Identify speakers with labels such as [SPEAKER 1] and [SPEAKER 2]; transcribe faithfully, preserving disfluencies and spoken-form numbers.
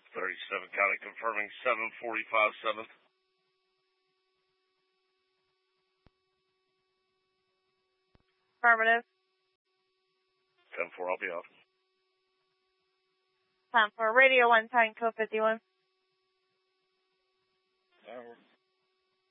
[SPEAKER 1] thirty-seven County confirming seven forty-five seventh.
[SPEAKER 2] Affirmative.
[SPEAKER 1] ten four, I'll be off.
[SPEAKER 2] Time for Radio one, time code fifty-one.
[SPEAKER 1] Hour.